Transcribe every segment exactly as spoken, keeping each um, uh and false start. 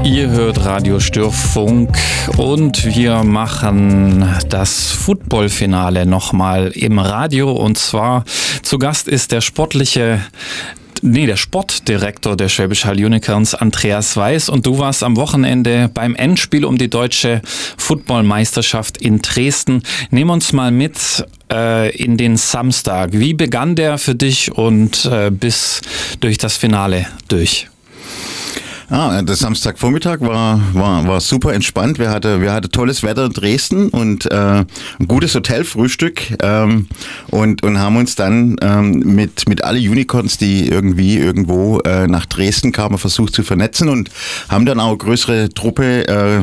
Ihr hört Radio Störfunk und wir machen das Footballfinale nochmal im Radio, und zwar zu Gast ist der sportliche Nee, der Sportdirektor der Schwäbisch Hall Unicorns, Andreas Weiß, und du warst am Wochenende beim Endspiel um die deutsche Footballmeisterschaft in Dresden. Nimm uns mal mit äh, in den Samstag. Wie begann der für dich und äh, bis durch das Finale durch? Ah, der Samstagvormittag war, war, war super entspannt. Wir hatten, wir hatten tolles Wetter in Dresden und äh, ein gutes Hotelfrühstück ähm, und, und haben uns dann ähm, mit, mit alle Unicorns, die irgendwie irgendwo äh, nach Dresden kamen, versucht zu vernetzen und haben dann auch eine größere Truppe äh,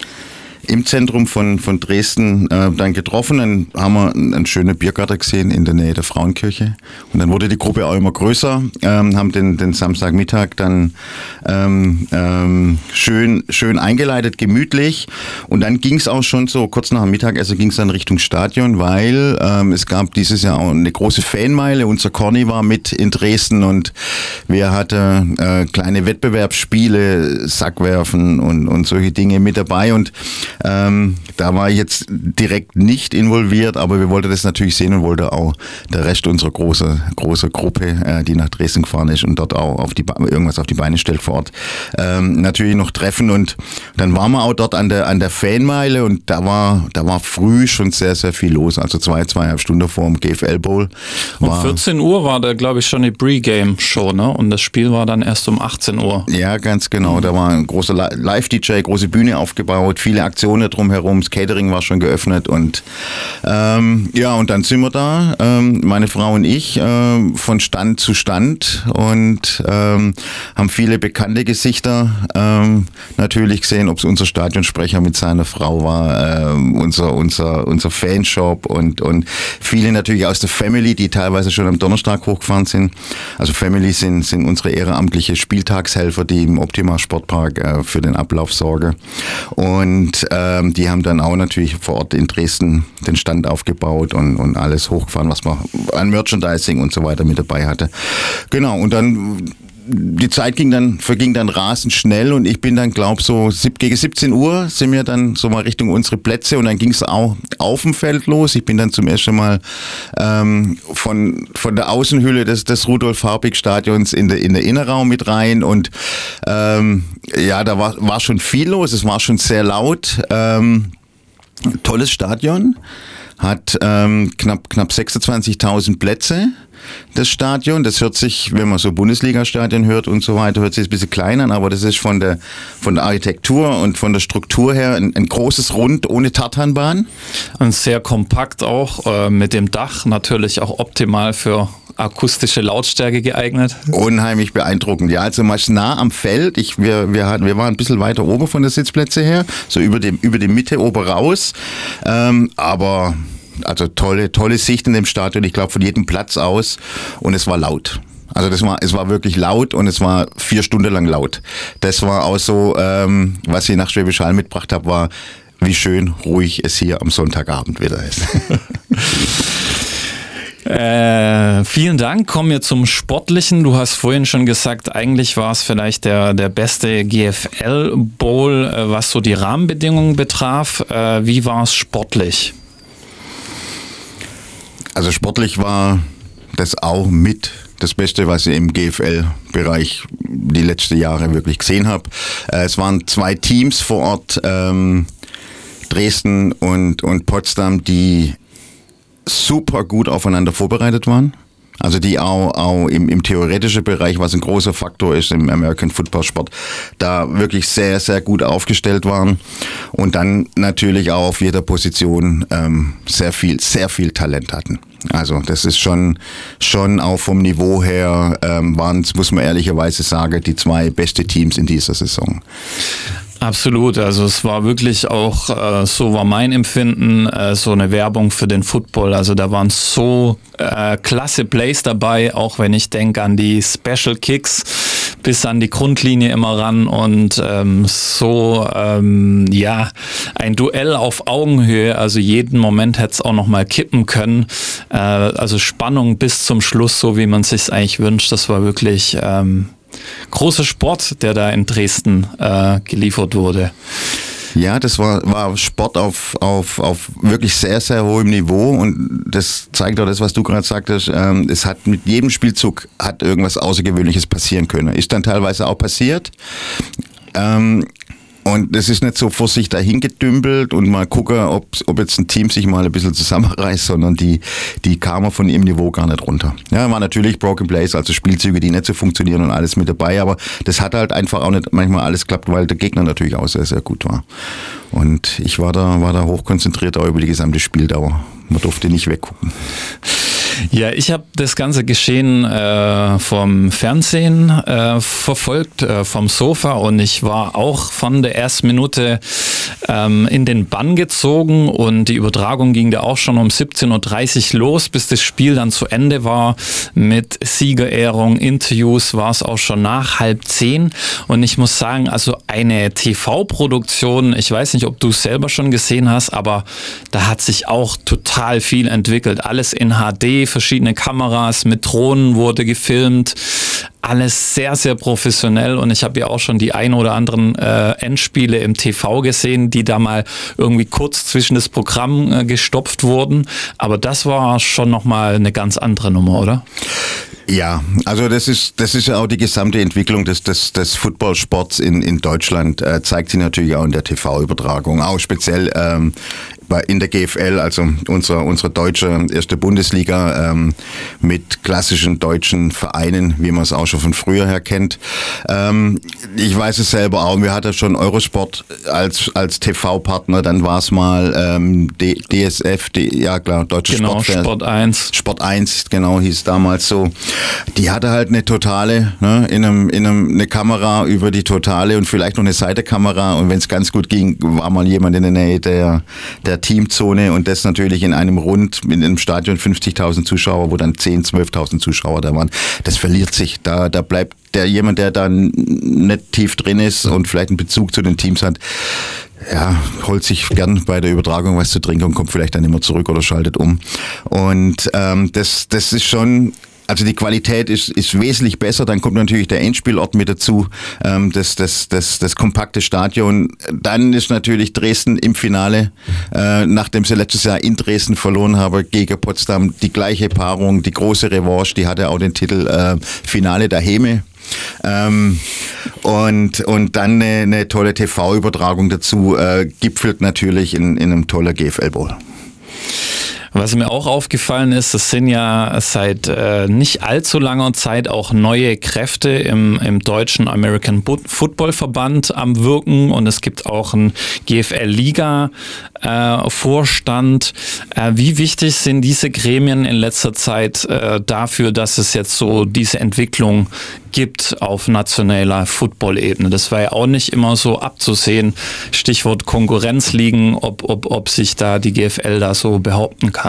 im Zentrum von, von Dresden äh, dann getroffen. Dann haben wir einen schönen Biergarten gesehen in der Nähe der Frauenkirche. Und dann wurde die Gruppe auch immer größer, ähm, haben den, den Samstagmittag dann ähm, ähm, schön, schön eingeleitet, gemütlich. Und dann ging es auch schon so, kurz nach dem Mittagessen ging es dann Richtung Stadion, weil ähm, es gab dieses Jahr auch eine große Fanmeile. Unser Corny war mit in Dresden und wir hatten äh, kleine Wettbewerbsspiele, Sackwerfen und, und solche Dinge mit dabei. Und Ähm, da war ich jetzt direkt nicht involviert, aber wir wollten das natürlich sehen und wollten auch der Rest unserer großen große Gruppe, äh, die nach Dresden gefahren ist und dort auch auf die irgendwas auf die Beine stellt vor Ort, ähm, natürlich noch treffen. Und dann waren wir auch dort an der an der Fanmeile und da war da war früh schon sehr sehr viel los, also zwei zweieinhalb Stunden vor dem G F L Bowl. Um vierzehn Uhr war da, glaube ich, schon die Pre-Game-Show, ne? Und das Spiel war dann erst um achtzehn Uhr. Ja, ganz genau. Da war ein großer Live-D J, große Bühne aufgebaut, viele Aktionen drumherum, das Catering war schon geöffnet und ähm, ja, und dann sind wir da, ähm, meine Frau und ich, äh, von Stand zu Stand und ähm, haben viele bekannte Gesichter ähm, natürlich gesehen, ob es unser Stadionsprecher mit seiner Frau war, äh, unser, unser, unser Fanshop und, und viele natürlich aus der Family, die teilweise schon am Donnerstag hochgefahren sind. Also Family sind, sind unsere ehrenamtliche Spieltagshelfer, die im Optima Sportpark äh, für den Ablauf sorgen. Und ähm, die haben dann auch natürlich vor Ort in Dresden den Stand aufgebaut und, und alles hochgefahren, was man an Merchandising und so weiter mit dabei hatte. Genau, und dann die Zeit ging dann, verging dann rasend schnell und ich bin dann, glaub so gegen siebzehn Uhr sind wir dann so mal Richtung unsere Plätze und dann ging es auch auf dem Feld los. Ich bin dann zum ersten Mal ähm, von von der Außenhülle des, des Rudolf-Harbig-Stadions in der in der Innenraum mit rein und ähm, ja, da war war schon viel los. Es war schon sehr laut. Ähm, tolles Stadion, hat ähm, knapp knapp sechsundzwanzigtausend Plätze. Das Stadion, das hört sich, wenn man so Bundesliga-Stadien hört und so weiter, hört sich ein bisschen klein an, aber das ist von der von der Architektur und von der Struktur her ein, ein großes Rund ohne Tartanbahn. Und sehr kompakt auch, äh, mit dem Dach natürlich auch optimal für akustische Lautstärke geeignet. Unheimlich beeindruckend. Ja, also mal nah am Feld. Ich, wir, wir, hatten, wir waren ein bisschen weiter oben von der Sitzplätze her, so über dem über die Mitte oben raus, ähm, aber also tolle, tolle Sicht in dem Stadion, ich glaube von jedem Platz aus, und es war laut. Also das war, es war wirklich laut und es war vier Stunden lang laut. Das war auch so, ähm, was ich nach Schwäbisch Hall mitgebracht habe, war, wie schön ruhig es hier am Sonntagabend wieder ist. Äh, vielen Dank. Kommen wir zum Sportlichen. Du hast vorhin schon gesagt, eigentlich war es vielleicht der, der beste G F L Bowl, äh, was so die Rahmenbedingungen betraf. Äh, wie war es sportlich? Also sportlich war das auch mit das Beste, was ich im G F L-Bereich die letzten Jahre wirklich gesehen habe. Es waren zwei Teams vor Ort, ähm, Dresden und, und Potsdam, die super gut aufeinander vorbereitet waren. Also die auch, auch im, im theoretischen Bereich, was ein großer Faktor ist im American Football Sport, da wirklich sehr, sehr gut aufgestellt waren. Und dann natürlich auch auf jeder Position ähm, sehr viel, sehr viel Talent hatten. Also das ist schon, schon auch vom Niveau her, ähm, waren es, muss man ehrlicherweise sagen, die zwei beste Teams in dieser Saison. Absolut, also es war wirklich auch, äh, so war mein Empfinden, äh, so eine Werbung für den Football. Also da waren so äh, klasse Plays dabei, auch wenn ich denke an die Special Kicks bis an die Grundlinie immer ran und ähm, so, ähm, ja, ein Duell auf Augenhöhe, also jeden Moment hätte es auch nochmal kippen können. Äh, also Spannung bis zum Schluss, so wie man es sich eigentlich wünscht, das war wirklich... Ähm, großer Sport, der da in Dresden äh, geliefert wurde. Ja, das war, war Sport auf, auf, auf wirklich sehr, sehr hohem Niveau und das zeigt auch das, was du gerade sagtest. Ähm, es hat mit jedem Spielzug hat irgendwas Außergewöhnliches passieren können. Ist dann teilweise auch passiert. Ähm, Und es ist nicht so vor sich dahin gedümpelt und mal gucken, ob, ob jetzt ein Team sich mal ein bisschen zusammenreißt, sondern die, die kamen von ihrem Niveau gar nicht runter. Ja, war natürlich Broken Plays, also Spielzüge, die nicht so funktionieren und alles mit dabei, aber das hat halt einfach auch nicht manchmal alles geklappt, weil der Gegner natürlich auch sehr, sehr gut war. Und ich war da, war da hochkonzentriert auch über die gesamte Spieldauer. Man durfte nicht weggucken. Ja, ich habe das ganze Geschehen äh, vom Fernsehen äh, verfolgt, äh, vom Sofa, und ich war auch von der ersten Minute ähm, in den Bann gezogen, und die Übertragung ging da auch schon um siebzehn Uhr dreißig los, bis das Spiel dann zu Ende war mit Siegerehrung, Interviews, war es auch schon nach halb zehn, und ich muss sagen, also eine T V-Produktion, ich weiß nicht, ob du es selber schon gesehen hast, aber da hat sich auch total viel entwickelt, alles in H D, verschiedene Kameras, mit Drohnen wurde gefilmt, alles sehr, sehr professionell, und ich habe ja auch schon die ein oder anderen äh, Endspiele im T V gesehen, die da mal irgendwie kurz zwischen das Programm äh, gestopft wurden, aber das war schon nochmal eine ganz andere Nummer, oder? Ja, also das ist das ist ja auch die gesamte Entwicklung des des, des Footballsports in in Deutschland, äh, zeigt sich natürlich auch in der T V-Übertragung, auch speziell ähm, in der G F L, also unsere, unsere deutsche erste Bundesliga ähm, mit klassischen deutschen Vereinen, wie man es auch schon von früher her kennt. Ähm, ich weiß es selber auch, wir hatten schon Eurosport als als T V-Partner, dann war es mal ähm, D, DSF, D, ja klar, Deutsche genau, Sport. Sport eins. Sport eins, genau, hieß damals so. Die hatte halt eine Totale, ne, in einem, in einem, eine Kamera über die Totale und vielleicht noch eine Seitenkamera, und wenn es ganz gut ging, war mal jemand in der Nähe der, der Teamzone, und das natürlich in einem Rund, in einem Stadion fünfzigtausend Zuschauer, wo dann zehntausend, zwölftausend Zuschauer da waren. Das verliert sich. Da, da bleibt der jemand, der da nicht tief drin ist und vielleicht einen Bezug zu den Teams hat, ja, holt sich gern bei der Übertragung was zu trinken und kommt vielleicht dann immer zurück oder schaltet um. Und ähm, das, das ist schon... Also die Qualität ist, ist wesentlich besser, dann kommt natürlich der Endspielort mit dazu, ähm, das, das, das, das kompakte Stadion. Dann ist natürlich Dresden im Finale, äh, nachdem sie letztes Jahr in Dresden verloren haben gegen Potsdam, die gleiche Paarung, die große Revanche, die hatte auch den Titel äh, Finale der Häme. Ähm, und, und dann eine, eine tolle T V-Übertragung dazu, äh, gipfelt natürlich in, in einem tollen G F L-Bowl. Was mir auch aufgefallen ist, es sind ja seit äh, nicht allzu langer Zeit auch neue Kräfte im, im deutschen American Football Verband am Wirken, und es gibt auch einen G F L-Liga-Vorstand. Äh, äh, wie wichtig sind diese Gremien in letzter Zeit äh, dafür, dass es jetzt so diese Entwicklung gibt auf nationaler Football-Ebene? Das war ja auch nicht immer so abzusehen. Stichwort Konkurrenzligen, ob, ob, ob sich da die G F L da so behaupten kann.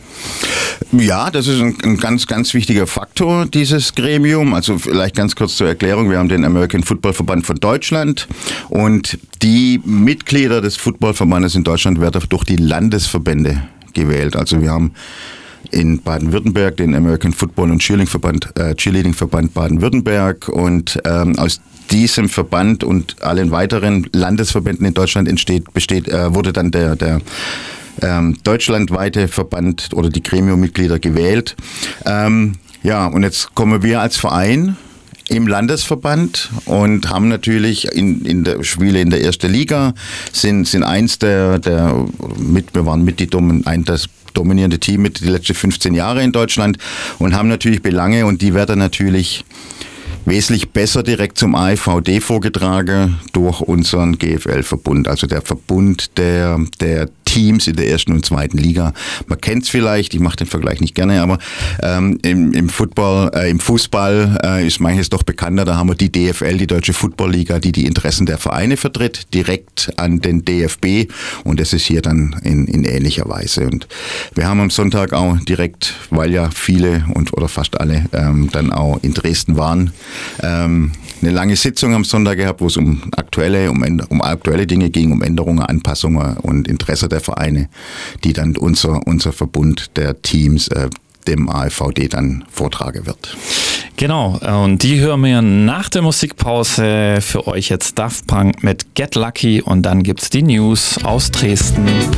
Ja, das ist ein, ein ganz, ganz wichtiger Faktor, dieses Gremium. Also vielleicht ganz kurz zur Erklärung. Wir haben den American Football Verband von Deutschland, und die Mitglieder des Footballverbandes in Deutschland werden durch die Landesverbände gewählt. Also wir haben in Baden-Württemberg den American Football und Cheerleading Verband, äh, Cheerleading Verband Baden-Württemberg, und ähm, aus diesem Verband und allen weiteren Landesverbänden in Deutschland entsteht, besteht, äh, wurde dann der, der ähm, deutschlandweite Verband oder die Gremiummitglieder gewählt. Ähm, ja, und jetzt kommen wir als Verein im Landesverband und haben natürlich in, in der Spiele in der ersten Liga, sind, sind eins der, der mit, wir waren mit die Domin, ein, das dominierende Team mit die letzten fünfzehn Jahre in Deutschland, und haben natürlich Belange, und die werden natürlich wesentlich besser direkt zum A I V D vorgetragen durch unseren G F L-Verbund, also der Verbund der, der Teams in der ersten und zweiten Liga. Man kennt es vielleicht, ich mache den Vergleich nicht gerne, aber ähm, im, im Football, äh, im Fußball äh, ist manches doch bekannter. Da haben wir die D F L, die Deutsche Football-Liga, die die Interessen der Vereine vertritt, direkt an den D F B, und das ist hier dann in, in ähnlicher Weise. Und wir haben am Sonntag auch direkt, weil ja viele und oder fast alle ähm, dann auch in Dresden waren, ähm, eine lange Sitzung am Sonntag gehabt, wo es um aktuelle, um, um aktuelle Dinge ging, um Änderungen, Anpassungen und Interesse der Vereine, die dann unser, unser Verbund der Teams äh, dem A F V D dann vortragen wird. Genau, und die hören wir nach der Musikpause. Für euch jetzt Daft Punk mit Get Lucky und dann gibt's die News aus Dresden.